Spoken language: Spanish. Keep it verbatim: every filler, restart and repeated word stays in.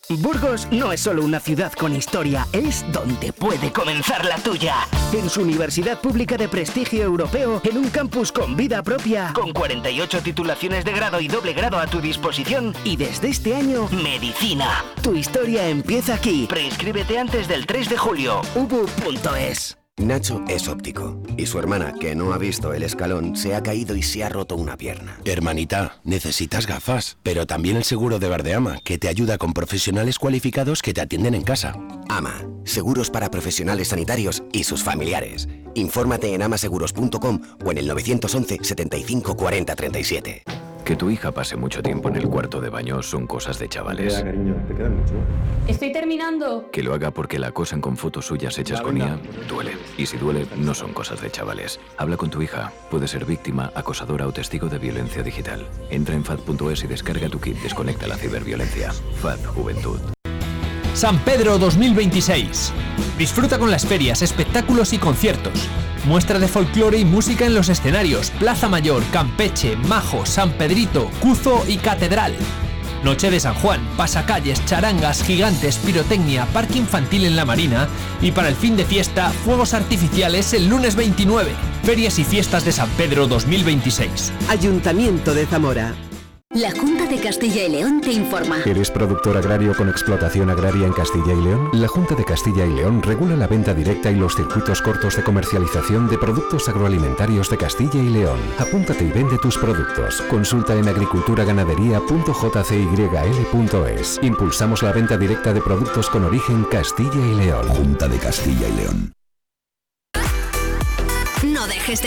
Burgos no es solo una ciudad con historia, es donde puede comenzar la tuya. En su universidad pública de prestigio europeo, en un campus con vida propia, con cuarenta y ocho titulaciones de grado y doble grado a tu disposición, y desde este año, medicina. Tu historia empieza aquí. Preinscríbete antes del tres de julio. u b u punto es. Nacho es óptico y su hermana, que no ha visto el escalón, se ha caído y se ha roto una pierna. Hermanita, necesitas gafas, pero también el seguro de Verdeama, que te ayuda con profesionales cualificados que te atienden en casa. AMA, seguros para profesionales sanitarios y sus familiares. Infórmate en amaseguros punto com o en el nueve once setenta y cinco cuarenta treinta y siete. Que tu hija pase mucho tiempo en el cuarto de baño son cosas de chavales. Ya, cariño, te queda mucho. Estoy terminando. Que lo haga porque la acosan con fotos suyas hechas con I A duele. Y si duele, no son cosas de chavales. Habla con tu hija. Puede ser víctima, acosadora o testigo de violencia digital. Entra en fad punto es y descarga tu kit Desconecta la ciberviolencia. F A D Juventud. San Pedro dos mil veintiséis. Disfruta con las ferias, espectáculos y conciertos. Muestra de folclore y música en los escenarios Plaza Mayor, Campeche, Majo, San Pedrito, Cuzo y Catedral. Noche de San Juan, pasacalles, charangas, gigantes, pirotecnia, parque infantil en la Marina y para el fin de fiesta, fuegos artificiales el lunes veintinueve. Ferias y fiestas de San Pedro dos mil veintiséis. Ayuntamiento de Zamora. La Junta de Castilla y León te informa. ¿Eres productor agrario con explotación agraria en Castilla y León? La Junta de Castilla y León regula la venta directa y los circuitos cortos de comercialización de productos agroalimentarios de Castilla y León. Apúntate y vende tus productos. Consulta en agriculturaganadería punto j c y l punto es. Impulsamos la venta directa de productos con origen Castilla y León. Junta de Castilla y León.